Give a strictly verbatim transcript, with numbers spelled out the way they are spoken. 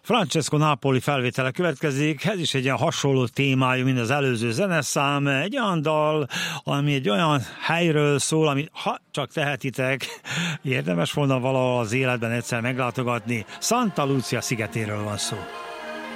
Francesco Napoli felvétele következik, ez is egy ilyen hasonló témájú, mint az előző zeneszám, egy olyan dal, ami egy olyan helyről szól, amit ha csak tehetitek, érdemes volna valahol az életben egyszer meglátogatni. Santa Lucia szigetéről van szó.